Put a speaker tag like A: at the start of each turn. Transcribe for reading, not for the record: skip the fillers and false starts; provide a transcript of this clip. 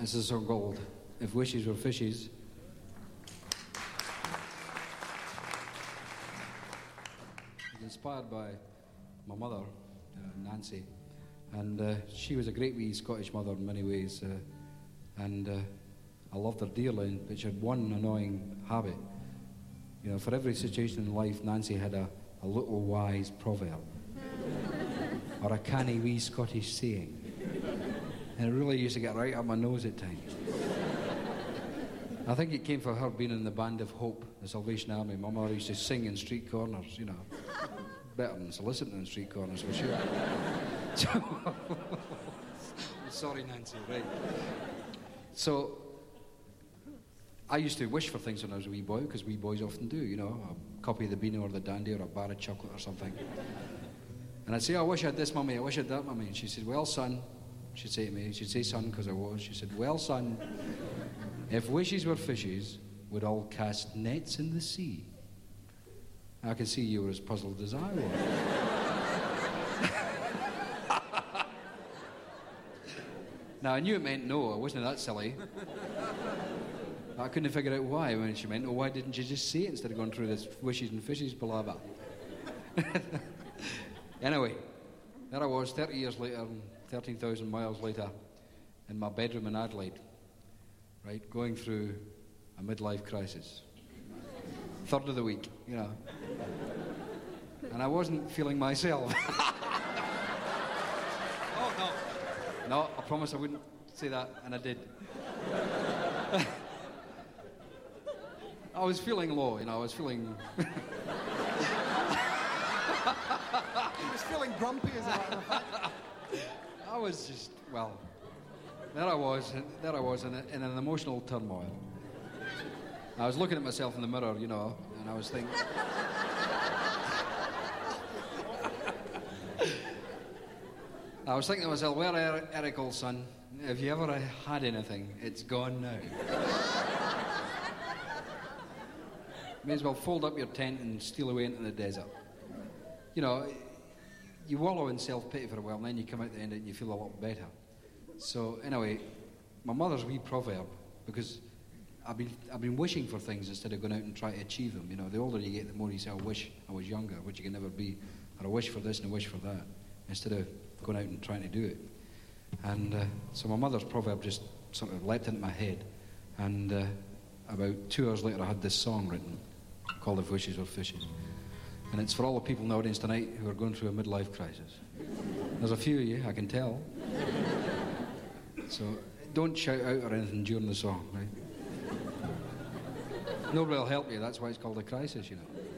A: This is a song called If Wishes Were Fishes. It's inspired by my mother, Nancy, and she was a great wee Scottish mother in many ways, and I loved her dearly, but she had one annoying habit. You know, for every situation in life, Nancy had a little wise proverb or a canny wee Scottish saying. And it really used to get right up my nose at times. I think it came from her being in the Band of Hope, the Salvation Army. My mother used to sing in street corners, you know. Better than soliciting in street corners, for sure. Sorry, Nancy, right. So, I used to wish for things when I was a wee boy, because wee boys often do, you know. A copy of the Beano or the Dandy or a bar of chocolate or something. And I'd say, oh, I wish I had this, Mummy, I wish I had that, Mummy. And she said, well, son, she'd say to me, she'd say son because I was, she said, well, son, if wishes were fishes, we'd all cast nets in the sea. I could see you were as puzzled as I was. Now, I knew it meant no, I wasn't that silly. I couldn't figure out why when she meant, oh, why didn't you just say it instead of going through this wishes and fishes palaver? Anyway, there I was, 30 years later, 13,000 miles later, in my bedroom in Adelaide, right, going through a midlife crisis. Third of the week, you know. And I wasn't feeling myself. Oh, no. No, I promise I wouldn't say that, and I did. I was feeling low, you know, I was feeling...
B: He was feeling grumpy, as a matter of fact.
A: I was just, well, there I was in an emotional turmoil. I was looking at myself in the mirror, you know, and I was thinking... I was thinking to myself, well, Eric, old son, if you ever had anything, it's gone now. May as well fold up your tent and steal away into the desert. You know, you wallow in self-pity for a while, and then you come out at the end of it and you feel a lot better. So, anyway, my mother's wee proverb, because I've been wishing for things instead of going out and trying to achieve them. You know, the older you get, the more you say, I wish I was younger, which you can never be, or I wish for this and I wish for that, instead of going out and trying to do it. And so my mother's proverb just sort of leapt into my head, and about 2 hours later I had this song written called If Wishes Were Fishes. And it's for all the people in the audience tonight who are going through a midlife crisis. There's a few of you, I can tell. So don't shout out or anything during the song, right? Nobody will help you, that's why it's called a crisis, you know.